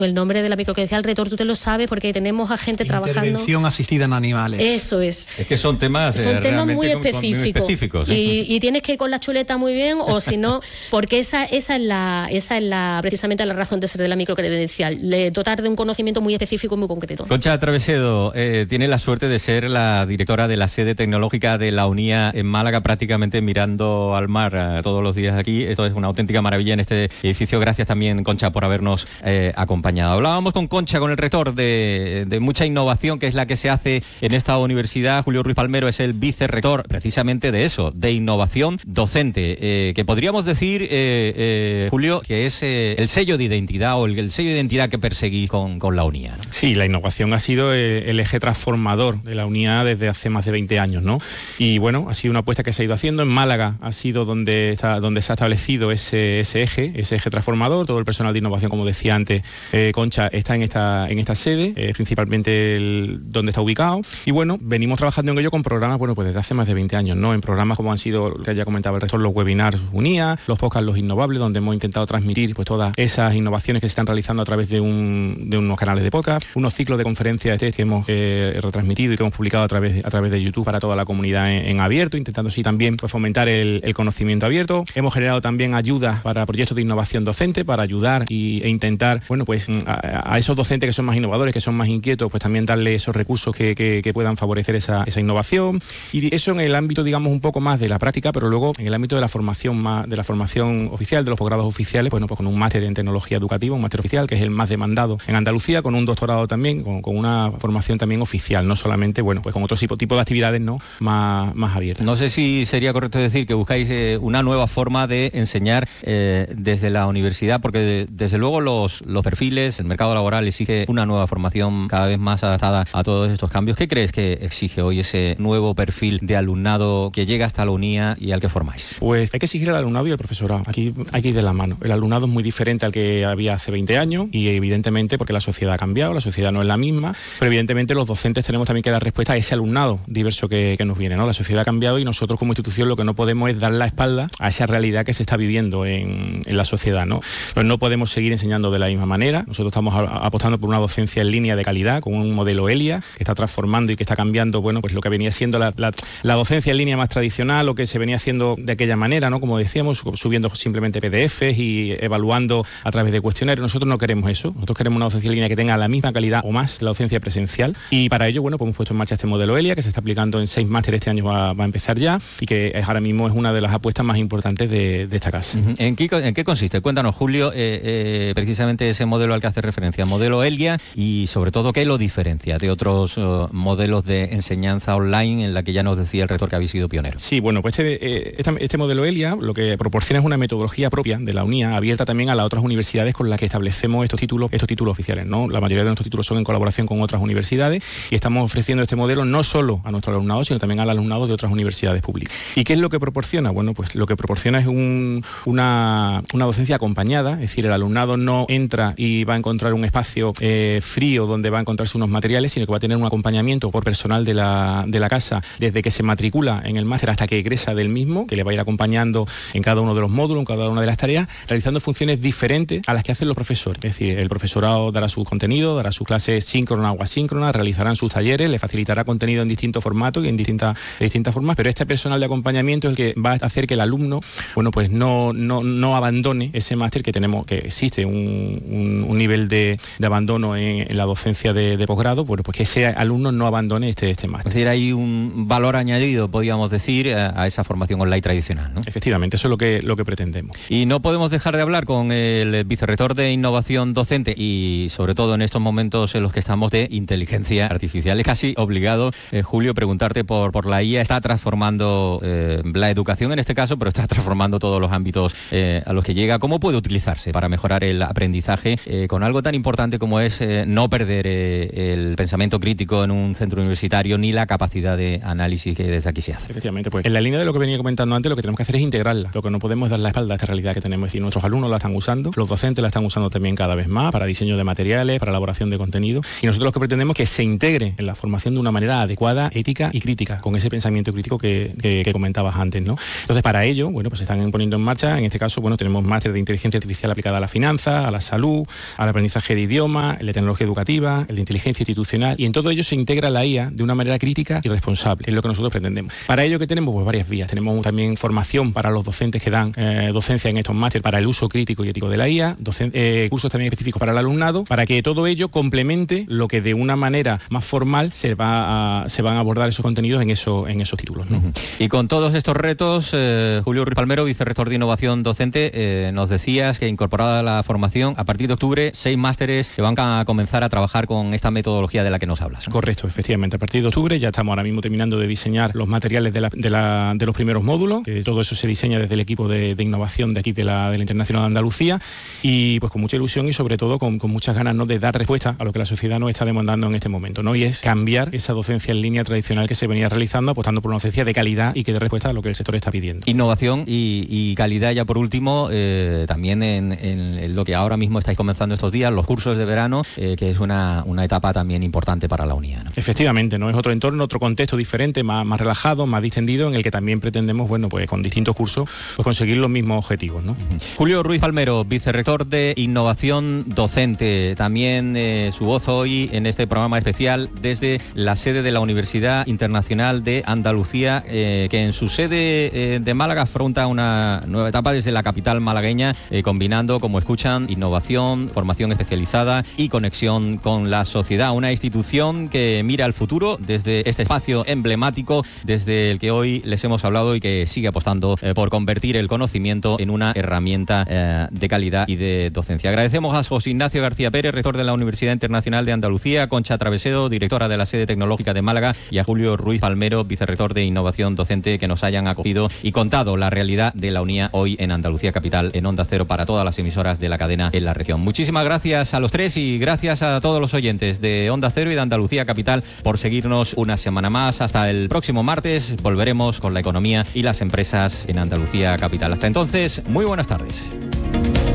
El nombre de la microcredencial Retor, tú te lo sabes porque tenemos a gente trabajando. Intervención asistida en animales. Eso es. Es que son temas muy específicos. ¿eh? Y tienes que ir con la chuleta muy bien, o si no, porque esa es precisamente la razón de ser de la microcredencial, dotar de un conocimiento muy específico y muy concreto. Concha Travesedo tiene la suerte de ser la directora de la sede tecnológica de la UNIA en Málaga, prácticamente mirando al mar todos los días aquí. Esto es una auténtica maravilla en este edificio. Gracias también, Concha, por habernos acompañado. Hablábamos con Concha, con el rector de mucha innovación que es la que se hace en esta universidad. Julio Ruiz Palmero es el vicerrector precisamente de eso, de innovación docente, que podríamos decir, Julio, que es el sello de identidad o el sello de identidad que perseguís con la UNIA, ¿no? Sí, la innovación ha sido el eje transformador de la UNIA desde hace más de 20 años, ¿no? Y bueno, ha sido una apuesta que se ha ido haciendo. En Málaga ha sido donde se ha establecido ese eje transformador. Todo el personal de innovación, como decía antes, Concha, está en esta sede, principalmente donde está ubicado. Y bueno, venimos trabajando en ello con programas, bueno, pues desde hace más de 20 años, ¿no? En programas como han sido, que ya comentaba el rector, los webinars UNIA, los podcasts Los Innovables, donde hemos intentado transmitir pues todas esas innovaciones que se están realizando a través de unos canales de podcast, unos ciclos de conferencias que hemos retransmitido y que hemos publicado a través de YouTube para toda la comunidad en abierto, intentando así también pues fomentar el conocimiento abierto. Hemos generado también ayudas para proyectos de innovación docente, para ayudar e intentar, bueno, pues a esos docentes que son más innovadores, que son más inquietos, pues también darle esos recursos que puedan favorecer esa innovación. Y eso en el ámbito, digamos, un poco más de la práctica, pero luego en el ámbito de la formación oficial, de los posgrados oficiales, bueno, pues con un máster en tecnología educativa, un máster oficial, que es el más demandado en Andalucía, con un doctorado también, con una formación también oficial, no solamente, bueno, pues con otro tipo de actividades, ¿no?, más abiertas. No sé si sería correcto decir que buscáis una nueva forma de enseñar desde la universidad, porque desde luego los perfiles, el mercado laboral exige una nueva formación cada vez más adaptada a todos estos cambios. ¿Qué crees que exige hoy ese nuevo perfil de alumnado que llega hasta la UNIA y al que formáis? Pues hay que exigir al alumnado y al profesorado. Aquí hay que ir de la mano. El alumnado es muy diferente al que había hace 20 años y evidentemente porque la sociedad ha cambiado, la sociedad no es la misma, pero evidentemente los docentes tenemos también que dar respuesta a ese alumnado diverso que nos viene, ¿no? La sociedad ha cambiado y nosotros como institución lo que no podemos es dar la espalda a esa realidad que se está viviendo en la sociedad, ¿no? Pues no podemos seguir enseñando de la misma manera. Nosotros estamos apostando por una docencia en línea de calidad, con un modelo ELIA que está transformando y que está cambiando, bueno, pues lo que venía siendo la docencia en línea más tradicional, lo que se venía haciendo de aquella manera, ¿no? Como decíamos, subiendo simplemente PDFs y evaluando a través de cuestionarios. Nosotros no queremos eso. Nosotros queremos una docencia en línea que tenga la misma calidad o más que la docencia presencial. Y para ello, bueno, pues hemos puesto en marcha este modelo ELIA que se está aplicando en 6 másteres. Este año va a empezar ya y que ahora mismo es una de las apuestas más importantes de esta casa. ¿En qué consiste? Cuéntanos, Julio, precisamente ese modelo al que hace referencia, modelo ELIA, y sobre todo, ¿qué lo diferencia de otros modelos de enseñanza online en la que ya nos decía el rector que habéis sido pionero? Sí, bueno, pues este modelo ELIA lo que proporciona es una metodología propia de la UNIA, abierta también a las otras universidades con las que establecemos estos títulos oficiales, ¿no? La mayoría de nuestros títulos son en colaboración con otras universidades y estamos ofreciendo este modelo no solo a nuestro alumnado, sino también al alumnado de otras universidades públicas. ¿Y qué es lo que proporciona? Bueno, pues lo que proporciona es una docencia acompañada, es decir, el alumnado no entra y va a encontrar un espacio frío donde va a encontrarse unos materiales, sino que va a tener un acompañamiento por personal de la casa desde que se matricula en el máster hasta que egresa del mismo, que le va a ir acompañando en cada uno de los módulos, en cada una de las tareas, realizando funciones diferentes a las que hacen los profesores. Es decir, el profesorado dará su contenido, dará sus clases síncronas o asíncronas, realizarán sus talleres, le facilitará contenido en distintos formatos y en distintas formas, pero este personal de acompañamiento es el que va a hacer que el alumno, bueno, pues no abandone ese máster que tenemos, que existe un nivel de abandono en la docencia de posgrado, bueno, pues que ese alumno no abandone este máster. Es decir, hay un valor añadido, podríamos decir, a esa formación online tradicional, ¿no? Efectivamente, eso es lo que pretendemos. Y no podemos dejar de hablar con el vicerrector de Innovación Docente y, sobre todo, en estos momentos en los que estamos de inteligencia artificial. Es casi obligado, Julio, preguntarte por la IA. Está transformando la educación en este caso, pero está transformando todos los ámbitos a los que llega. ¿Cómo puede utilizarse para mejorar el aprendizaje con algo tan importante como es no perder el pensamiento crítico en un centro universitario ni la capacidad de análisis que desde aquí se hace? Efectivamente, pues en la línea de lo que venía comentando antes, lo que tenemos que hacer es integrarla. Lo que no podemos es dar la espalda a esta realidad que tenemos. Es decir, nuestros alumnos la están usando, los docentes la están usando también cada vez más para diseño de materiales, para elaboración de contenido, y nosotros lo que pretendemos es que se integre en la formación de una manera adecuada, ética y crítica, con ese pensamiento crítico que comentabas antes, ¿no? Entonces, para ello, bueno, pues se están poniendo en marcha, en este caso, bueno, tenemos máster de inteligencia artificial aplicada a la finanza, a la salud, al aprendizaje de idioma, el de tecnología educativa, el de inteligencia institucional, y en todo ello se integra la IA de una manera crítica y responsable, es lo que nosotros pretendemos. Para ello que tenemos pues varias vías. Tenemos también formación para los docentes que dan docencia en estos másteres para el uso crítico y ético de la IA, cursos también específicos para el alumnado, para que todo ello complemente lo que de una manera más formal se van a abordar esos contenidos en esos títulos, ¿no? Y con todos estos retos, Julio Ruiz Palmero, vicerrector de Innovación Docente, nos decías que incorporada la formación, a partir de octubre, 6 másteres que van a comenzar a trabajar con esta metodología de la que nos hablas, ¿no? Correcto, efectivamente. A partir de octubre ya estamos ahora mismo terminando de diseñar los materiales de los primeros módulos, que todo eso se diseña desde el equipo de innovación de aquí de la Internacional de Andalucía, y pues con mucha ilusión y sobre todo con muchas ganas, ¿no?, de dar respuesta a lo que la sociedad nos está demandando en este momento, ¿no? Y es cambiar esa docencia en línea tradicional que se venía realizando, apostando por una docencia de calidad y que dé respuesta a lo que el sector está pidiendo. Innovación y calidad, ya por último, también en lo que ahora mismo estáis comenzando estos días, los cursos de verano, que es una etapa también importante para la unidad, ¿no? Efectivamente, ¿no? Es otro entorno, otro contexto diferente, más relajado, más distendido, en el que también pretendemos, bueno, pues con distintos cursos, pues conseguir los mismos objetivos, ¿no? Julio Ruiz Palmero, vicerrector de Innovación Docente, también su voz hoy en este programa especial desde la sede de la Universidad Internacional de Andalucía, que en su sede de Málaga afronta una nueva etapa desde la capital malagueña, combinando, como escuchan, innovación, formación especializada y conexión con la sociedad. Una institución que mira al futuro desde este espacio emblemático, desde el que hoy les hemos hablado y que sigue apostando por convertir el conocimiento en una herramienta de calidad y de docencia. Agradecemos a José Ignacio García Pérez, rector de la Universidad Internacional de Andalucía, Concha Travesedo, directora de la sede tecnológica de Málaga, y a Julio Ruiz Palmero, vicerrector de Innovación Docente, que nos hayan acogido y contado la realidad de la UNIA hoy en Andalucía Capital, en Onda Cero, para todas las emisoras de la cadena en la región. Muchísimas gracias a los tres y gracias a todos los oyentes de Onda Cero y de Andalucía Capital por seguirnos una semana más. Hasta el próximo martes volveremos con la economía y las empresas en Andalucía Capital. Hasta entonces, muy buenas tardes.